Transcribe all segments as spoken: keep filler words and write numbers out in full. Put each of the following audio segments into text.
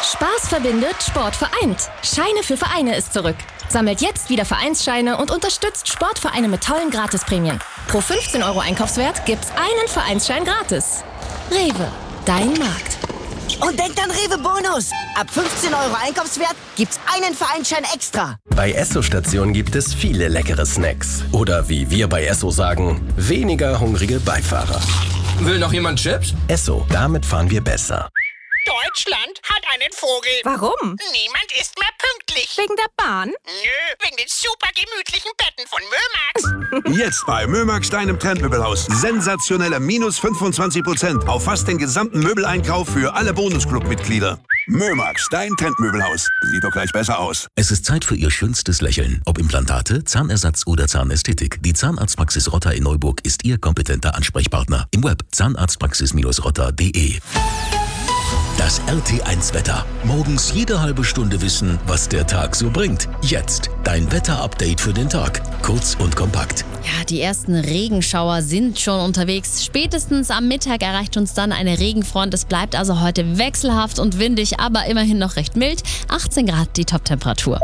Spaß verbindet, Sport vereint. Scheine für Vereine ist zurück. Sammelt jetzt wieder Vereinsscheine und unterstützt Sportvereine mit tollen Gratisprämien. Pro fünfzehn Euro Einkaufswert gibt's einen Vereinsschein gratis. Rewe, dein Markt. Und denkt an Rewe Bonus. Ab fünfzehn Euro Einkaufswert gibt's einen Vereinsschein extra. Bei Esso-Stationen gibt es viele leckere Snacks. Oder wie wir bei Esso sagen, weniger hungrige Beifahrer. Will noch jemand Chips? Esso, damit fahren wir besser. Deutschland hat einen Vogel. Warum? Niemand ist mehr pünktlich. Wegen der Bahn? Nö, wegen den super gemütlichen Betten von Mömax. Jetzt bei Mömax, deinem Trendmöbelhaus. Sensationelle minus fünfundzwanzig Prozent auf fast den gesamten Möbeleinkauf für alle Bonusclub-Mitglieder. Mömax, dein Trendmöbelhaus. Sieht doch gleich besser aus. Es ist Zeit für Ihr schönstes Lächeln. Ob Implantate, Zahnersatz oder Zahnästhetik. Die Zahnarztpraxis Rotter in Neuburg ist Ihr kompetenter Ansprechpartner. Im Web zahnarztpraxis rotter punkt de. Das R T eins Wetter. Morgens jede halbe Stunde wissen, was der Tag so bringt. Jetzt dein Wetter-Update für den Tag. Kurz und kompakt. Ja, die ersten Regenschauer sind schon unterwegs. Spätestens am Mittag erreicht uns dann eine Regenfront. Es bleibt also heute wechselhaft und windig, aber immerhin noch recht mild. achtzehn Grad die Toptemperatur.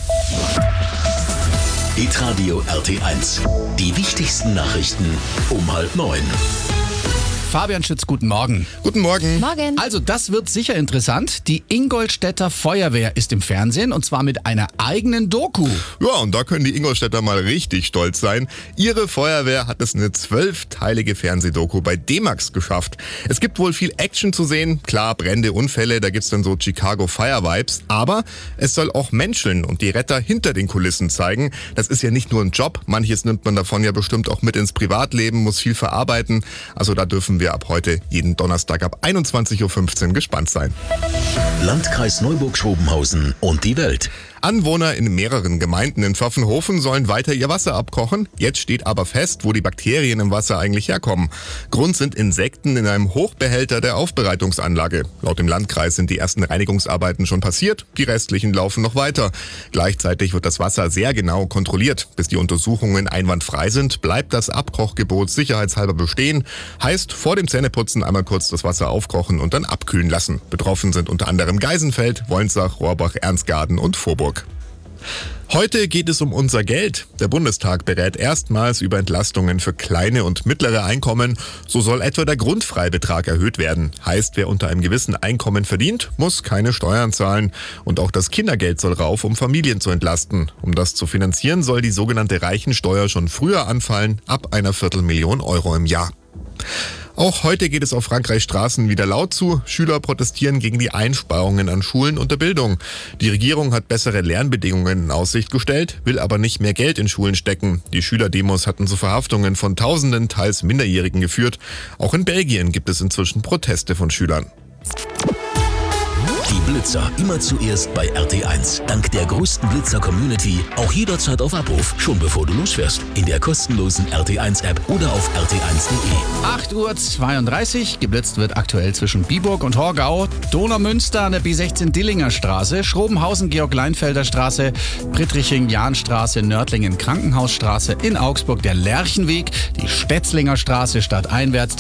Hitradio R T eins. Die wichtigsten Nachrichten um halb neun. Fabian Schütz, guten Morgen. Guten Morgen. Morgen. Also das wird sicher interessant. Die Ingolstädter Feuerwehr ist im Fernsehen und zwar mit einer eigenen Doku. Ja, und da können die Ingolstädter mal richtig stolz sein. Ihre Feuerwehr hat es eine zwölfteilige Fernsehdoku bei D-Max geschafft. Es gibt wohl viel Action zu sehen. Klar, Brände, Unfälle, da gibt's dann so Chicago Fire Vibes. Aber es soll auch Menscheln und die Retter hinter den Kulissen zeigen. Das ist ja nicht nur ein Job. Manches nimmt man davon ja bestimmt auch mit ins Privatleben, muss viel verarbeiten. Also da dürfen wir ab heute jeden Donnerstag ab einundzwanzig Uhr fünfzehn gespannt sein. Landkreis Neuburg-Schrobenhausen und die Welt. Anwohner in mehreren Gemeinden in Pfaffenhofen sollen weiter ihr Wasser abkochen. Jetzt steht aber fest, wo die Bakterien im Wasser eigentlich herkommen. Grund sind Insekten in einem Hochbehälter der Aufbereitungsanlage. Laut dem Landkreis sind die ersten Reinigungsarbeiten schon passiert, die restlichen laufen noch weiter. Gleichzeitig wird das Wasser sehr genau kontrolliert. Bis die Untersuchungen einwandfrei sind, bleibt das Abkochgebot sicherheitshalber bestehen. Heißt, vor dem Zähneputzen einmal kurz das Wasser aufkochen und dann abkühlen lassen. Betroffen sind unter anderem Geisenfeld, Wolnsach, Rohrbach, Ernstgarten und Vorburg. Heute geht es um unser Geld. Der Bundestag berät erstmals über Entlastungen für kleine und mittlere Einkommen. So soll etwa der Grundfreibetrag erhöht werden. Heißt, wer unter einem gewissen Einkommen verdient, muss keine Steuern zahlen. Und auch das Kindergeld soll rauf, um Familien zu entlasten. Um das zu finanzieren, soll die sogenannte Reichensteuer schon früher anfallen, ab einer Viertelmillion Euro im Jahr. Auch heute geht es auf Frankreichs Straßen wieder laut zu. Schüler protestieren gegen die Einsparungen an Schulen und der Bildung. Die Regierung hat bessere Lernbedingungen in Aussicht gestellt, will aber nicht mehr Geld in Schulen stecken. Die Schülerdemos hatten zu Verhaftungen von Tausenden, teils Minderjährigen geführt. Auch in Belgien gibt es inzwischen Proteste von Schülern. Die Blitzer immer zuerst bei R T eins. Dank der größten Blitzer-Community auch jederzeit auf Abruf, schon bevor du losfährst. In der kostenlosen R T eins App oder auf r t eins punkt de. acht Uhr zweiunddreißig. Geblitzt wird aktuell zwischen Biburg und Horgau, Donaumünster an der B sechzehn Dillinger Straße, Schrobenhausen Georg-Leinfelder Straße, Friedriching-Jahn-Straße, Nördlingen Krankenhausstraße, in Augsburg der Lerchenweg, die Stetzlinger Straße stadteinwärts,